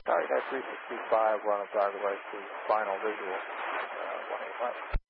Sorry, guy 365, we're on a driver to final visual, 18 left.